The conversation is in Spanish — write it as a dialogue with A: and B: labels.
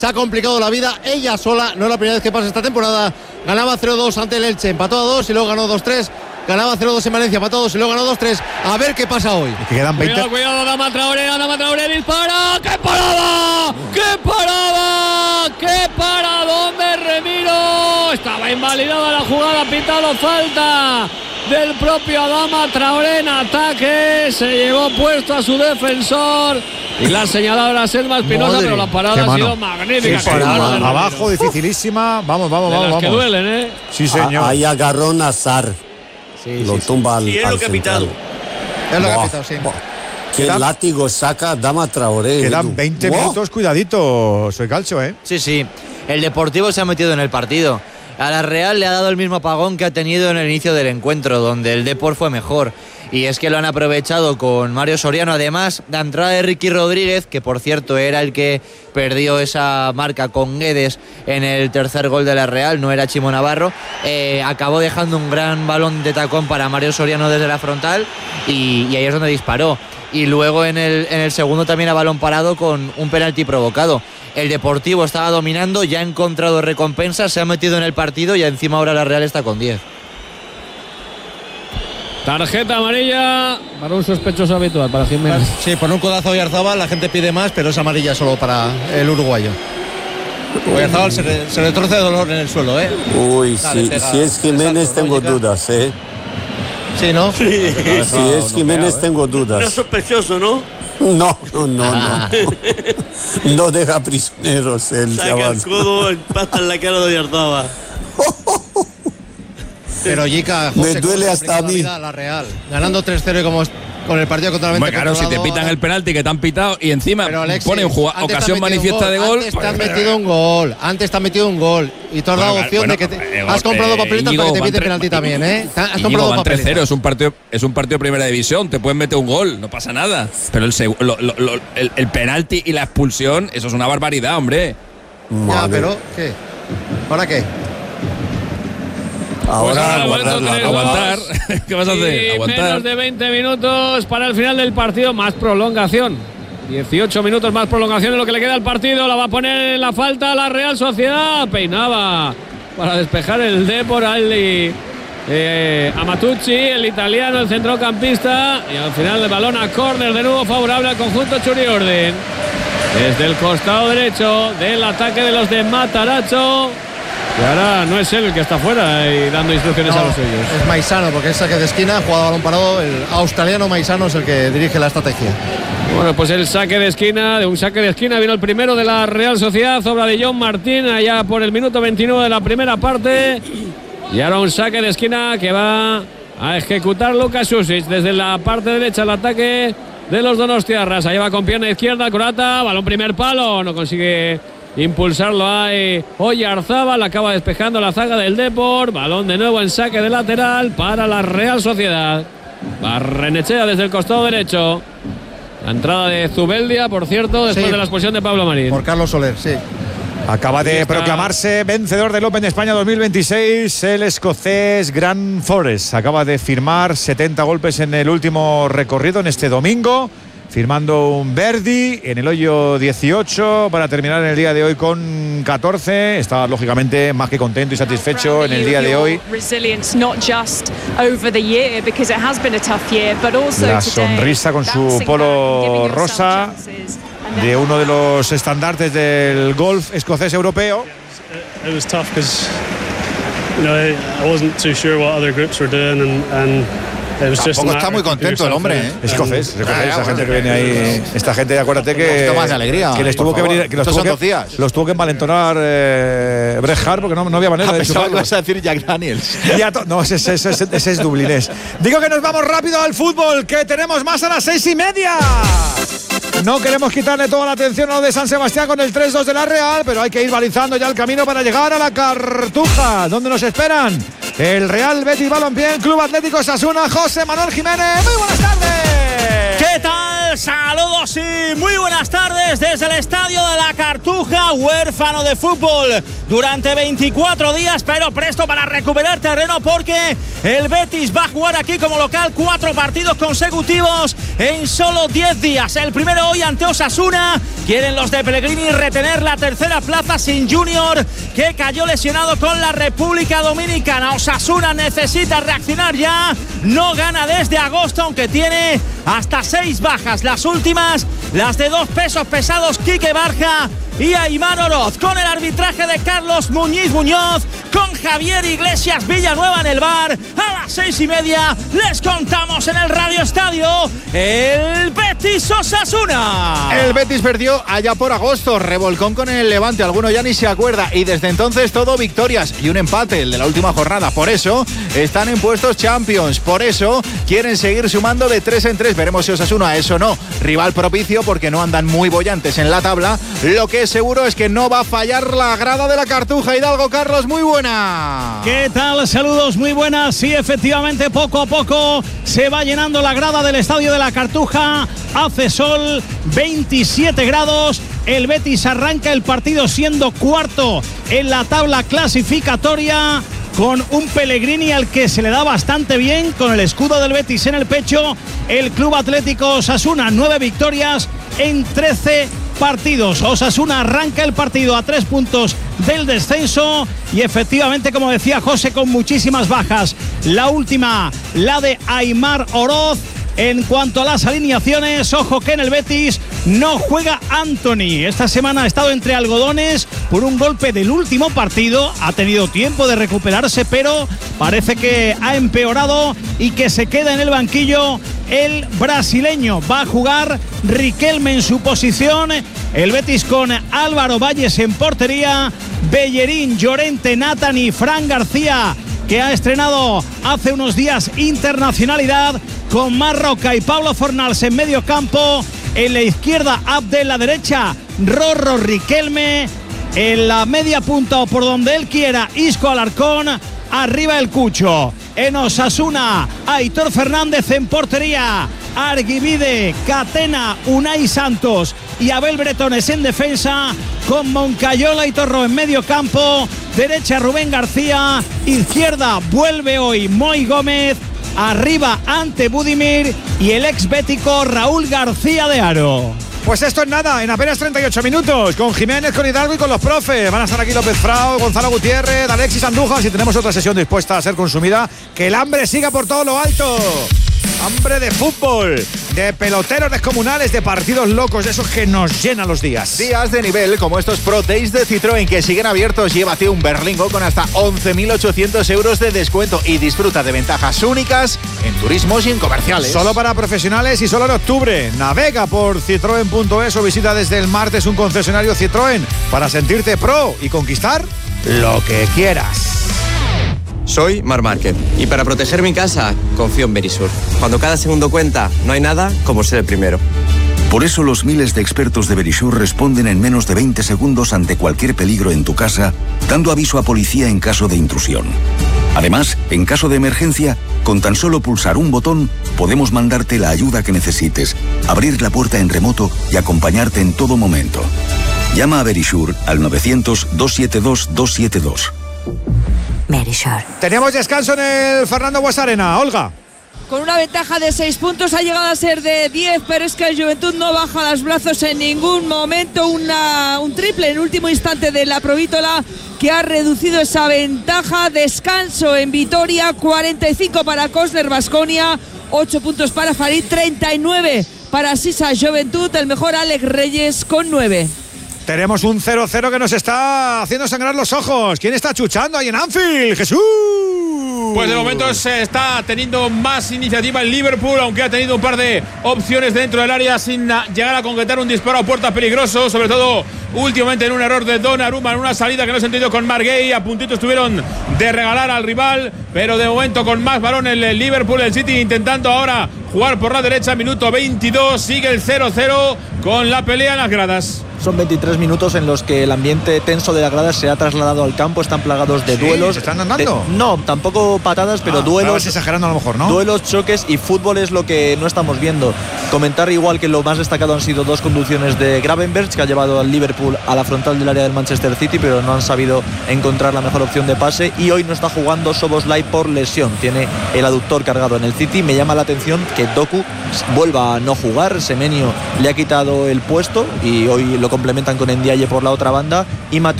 A: Se ha complicado la vida ella sola, no es la primera vez que pasa esta temporada. Ganaba 0-2 ante el Elche, empató a 2 y luego ganó 2-3. Ganaba 0-2 en Valencia, empató a 2 y luó ganó 2-3. A ver qué pasa hoy.
B: Que quedan 20.
C: Cuidado, Adama Traoré, dispara. ¡Qué parada! ¡Qué paradón de Remiro! Estaba invalidada la jugada, pitado falta del propio Adama Traoré en ataque. Se llevó puesto a su defensor. Y la señaladora Selma Espinosa, pero la parada ha sido magnífica.
B: Sí, abajo, dificilísima. Vamos.
C: Que duelen, ¿eh?
B: Sí, señor.
D: Ahí agarró Nazar.
E: Sí,
D: lo tumba al.
E: Y es lo que ha pitado.
A: Es lo que ha pitado, sí.
D: Qué látigo saca Adama Traoré.
B: Quedan 20 minutos, cuidadito, soy calcio, ¿eh?
E: Sí. El Deportivo se ha metido en el partido. A la Real le ha dado el mismo apagón que ha tenido en el inicio del encuentro, donde el Depor fue mejor. Y es que lo han aprovechado con Mario Soriano. Además, la entrada de Ricky Rodríguez, que por cierto era el que perdió esa marca con Guedes en el tercer gol de la Real, no era Chimo Navarro, acabó dejando un gran balón de tacón para Mario Soriano desde la frontal y ahí es donde disparó. Y luego en el segundo también a balón parado con un penalti provocado. El Deportivo estaba dominando, ya ha encontrado recompensas, se ha metido en el partido y encima ahora la Real está con 10.
C: Tarjeta amarilla para un sospechoso habitual, para Jiménez.
A: Sí, por un codazo a Oyarzábal la gente pide más, pero es amarilla solo para el uruguayo. Oyarzábal se retorce de dolor en el suelo, ¿eh?
D: Uy, si es Jiménez tengo dudas, ¿eh?
A: Sí, ¿no?
D: Sí. Si es Jiménez tengo dudas.
E: No es sospechoso, ¿no?
D: No. No deja prisioneros el
E: saca
D: chaval.
E: el codo, empata en la cara de Oyarzábal.
A: Pero Jica, José,
D: me duele hasta a mí.
A: La Real, ganando 3-0 como con el partido totalmente
F: claro, si te pitan el penalti que te han pitado y encima ponen ocasión manifiesta de gol.
A: Antes te han metido un gol. Y tú has dado opción de que has comprado papeletas para que te pite penalti también, ¿eh? Has comprado papeletas.
F: 3-0, es un partido de primera división, te pueden meter un gol, no pasa nada. Pero el penalti y la expulsión, eso es una barbaridad, hombre.
A: Ya, pero ¿qué? ¿Ahora qué?
D: Ahora
F: aguantar. ¿Qué vas a hacer? Aguantar.
C: Menos de 20 minutos para el final del partido, más prolongación. 18 minutos más prolongación en lo que le queda al partido. La va a poner en la falta la Real Sociedad. Peinaba para despejar el Depor Ali Amatucci, el italiano, el centrocampista. Y al final el balón a córner de nuevo favorable al conjunto Churiorden. Desde el costado derecho del ataque de los de Matarazzo. Y ahora no es él el que está fuera y dando instrucciones a los suyos.
A: Es Maisano, porque es saque de esquina, jugado balón parado. El australiano Maisano es el que dirige la estrategia.
C: Bueno, pues el saque de esquina, vino el primero de la Real Sociedad, obra de John Martín, allá por el minuto 29 de la primera parte. Y ahora un saque de esquina que va a ejecutar Lucas Susic desde la parte derecha, el ataque de los donostiarras. Allá va con pierna izquierda, Corata, balón primer palo, no consigue impulsarlo a Oyarzábal, acaba despejando la zaga del Depor, balón de nuevo en saque de lateral para la Real Sociedad. Barrenechea desde el costado derecho. La entrada de Zubeldia, por cierto, después de la expulsión de Pablo Marín.
A: Por Carlos Soler, sí.
B: Acaba de proclamarse vencedor del Open de España 2026 el escocés Grant Forrest. Acaba de firmar 70 golpes en el último recorrido en este domingo, firmando un birdie en el hoyo 18 para terminar en el día de hoy con 14. Está lógicamente más que contento y satisfecho en el día de hoy. La sonrisa con su polo rosa de uno de los estandartes del golf escocés europeo.
G: Tampoco está muy contento el hombre, ¿eh?
B: Escocés, esa gente que viene ahí. Esta gente, acuérdate que.
G: Un poquito más de alegría.
B: Que les tuvo que venir. Que los tuvo que envalentonar Bret Hart porque no había manera de
G: pensaba que ibas a decir Jack Daniels.
B: No, ese es dublinés. Digo que nos vamos rápido al fútbol, que tenemos más a las 6:30. No queremos quitarle toda la atención a lo de San Sebastián con el 3-2 de la Real, pero hay que ir balizando ya el camino para llegar a la Cartuja, donde nos esperan el Real Betis Balompié, Club Atlético Osasuna. José Manuel Jiménez, muy buenas tardes.
H: ¿Qué tal? Saludos y muy buenas tardes desde el estadio de la Cartuja, huérfano de fútbol durante 24 días, pero presto para recuperar terreno porque el Betis va a jugar aquí como local 4 partidos consecutivos en solo 10 días. El primero hoy ante Osasuna. Quieren los de Pellegrini retener la tercera plaza sin Junior, que cayó lesionado con la República Dominicana. Osasuna necesita reaccionar ya. No gana desde agosto, aunque tiene hasta 6 bajas. Las últimas, las de 2 pesos pesados, Quique Barja y Aimar Oroz, con el arbitraje de Carlos Muñoz, con Javier Iglesias Villanueva en el bar. A las 6:30 les contamos en el Radio Estadio el Betis Osasuna.
G: El Betis perdió allá por agosto, revolcón con el Levante, alguno ya ni se acuerda, y desde entonces todo victorias y un empate, el de la última jornada. Por eso están en puestos Champions, por eso quieren seguir sumando de 3 en 3. Veremos si Osasuna es o no rival propicio, porque no andan muy bollantes en la tabla. Lo que es seguro es que no va a fallar la grada de la Cartuja. Hidalgo, Carlos, muy buena.
I: ¿Qué tal? Saludos, muy buenas. Sí, efectivamente, poco a poco se va llenando la grada del Estadio de la Cartuja. Hace sol, 27 grados. El Betis arranca el partido siendo cuarto en la tabla clasificatoria, con un Pellegrini al que se le da bastante bien, con el escudo del Betis en el pecho. El Club Atlético Osasuna, 9 victorias en 13 partidos. Osasuna arranca el partido a 3 puntos del descenso y efectivamente, como decía José, con muchísimas bajas. La última, la de Aimar Oroz. En cuanto a las alineaciones, ojo que en el Betis no juega Anthony. Esta semana ha estado entre algodones por un golpe del último partido. Ha tenido tiempo de recuperarse, pero parece que ha empeorado y que se queda en el banquillo el brasileño. Va a jugar Riquelme en su posición. El Betis con Álvaro Valles en portería, Bellerín, Llorente, Nathan y Fran García, que ha estrenado hace unos días internacionalidad, con Marroca y Pablo Fornals en medio campo. En la izquierda, Abde, en la derecha, Rorro, Riquelme. En la media punta, o por donde él quiera, Isco, Alarcón. Arriba el Cucho. En Osasuna, Aitor Fernández en portería, Arguibide, Catena, Unai Santos y Abel Bretones en defensa, con Moncayola y Torró en medio campo. Derecha, Rubén García. Izquierda, vuelve hoy Moy Gómez. Arriba, ante Budimir y el ex bético Raúl García de Haro.
B: Pues esto es nada, en apenas 38 minutos, con Jiménez, con Hidalgo y con los profes. Van a estar aquí López Frao, Gonzalo Gutiérrez, Alexis Andújar, y tenemos otra sesión dispuesta a ser consumida. Que el hambre siga por todo lo alto. Hambre de fútbol, de peloteros descomunales, de partidos locos, de esos que nos llenan los días.
G: Días de nivel como estos Pro Days de Citroën, que siguen abiertos. Llévate un Berlingo con hasta 11.800 euros de descuento y disfruta de ventajas únicas en turismos y en comerciales.
B: Solo para profesionales y solo en octubre. Navega por citroen.es o visita desde el martes un concesionario Citroën para sentirte pro y conquistar lo que quieras.
J: Soy Marc Márquez y para proteger mi casa confío en Verisur. Cuando cada segundo cuenta, no hay nada como ser el primero.
K: Por eso los miles de expertos de Verisur responden en menos de 20 segundos ante cualquier peligro en tu casa, dando aviso a policía en caso de intrusión. Además, en caso de emergencia, con tan solo pulsar un botón, podemos mandarte la ayuda que necesites, abrir la puerta en remoto y acompañarte en todo momento. Llama a Verisur al 900-272-272.
B: Verisur. Tenemos descanso en el Fernando Buesarena. Olga.
L: Con una ventaja de 6 puntos, ha llegado a ser de 10, pero es que el Juventud no baja los brazos en ningún momento. Un triple en último instante de la Provítola que ha reducido esa ventaja. Descanso en Vitoria, 45 para Cosner Baskonia, 8 puntos para Farid, 39 para Sisa Juventud, el mejor Alex Reyes con 9.
B: Tenemos un 0-0 que nos está haciendo sangrar los ojos. ¿Quién está chuchando ahí en Anfield? ¡Jesús!
F: Pues de momento se está teniendo más iniciativa el Liverpool, aunque ha tenido un par de opciones dentro del área sin llegar a concretar un disparo a puerta peligroso, sobre todo últimamente en un error de Donnarumma en una salida que no se entendió con Marguerite. A puntito estuvieron de regalar al rival, pero de momento con más balón el Liverpool. El City intentando ahora jugar por la derecha, minuto 22, sigue el 0-0 con la pelea en las gradas.
M: Son 23 minutos en los que el ambiente tenso de la grada se ha trasladado al campo. Están plagados de duelos.
B: ¿Se están andando?
M: No, tampoco patadas, pero duelos.
B: Estabas exagerando a lo mejor, ¿no?
M: Duelos, choques y fútbol es lo que no estamos viendo. Comentar igual que lo más destacado han sido 2 conducciones de Gravenberch, que ha llevado al Liverpool a la frontal del área del Manchester City, pero no han sabido encontrar la mejor opción de pase. Y hoy no está jugando Szoboszlai por lesión. Tiene el aductor cargado en el City. Me llama la atención que que Doku vuelva a no jugar. Semenyo le ha quitado el puesto y hoy lo complementan con Ndiaye por la otra banda y Mateo